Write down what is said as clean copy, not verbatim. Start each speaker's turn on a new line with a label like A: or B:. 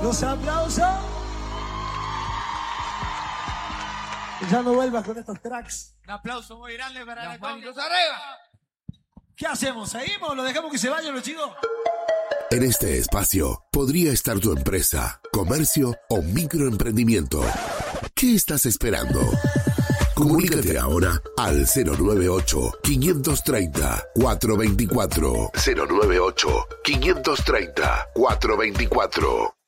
A: Los aplausos. Ya no vuelvas con estos tracks.
B: Un aplauso muy grande para la
C: manitos arriba.
A: ¿Qué hacemos? ¿Seguimos o lo dejamos que se vayan los chicos?
D: En este espacio podría estar tu empresa, comercio o microemprendimiento. ¿Qué estás esperando? Comunícate ahora al 098-530-424. 098-530-424.